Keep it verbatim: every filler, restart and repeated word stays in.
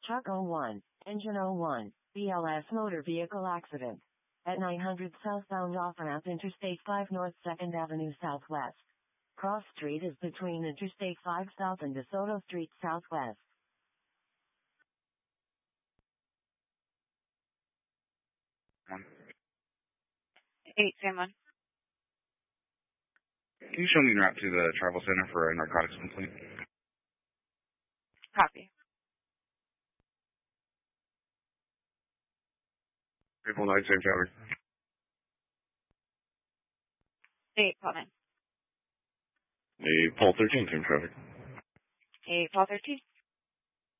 Truck oh one, Engine oh one, B L S motor vehicle accident. At nine hundred southbound off-ramp Interstate five North second Avenue Southwest. Cross Street is between Interstate five South and DeSoto Street Southwest. One. eight Sam one. Can you show me the route to the travel center for a narcotics complaint? Copy. Triple nine, same traffic. eight Paul nine. A Paul thirteen, same traffic. eight Paul thirteen.